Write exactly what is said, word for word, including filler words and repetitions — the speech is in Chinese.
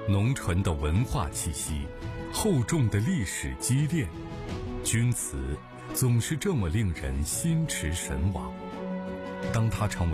浓醇的文化气息，厚重的历史积淀，钧瓷总是这么令人心驰神往。当它成为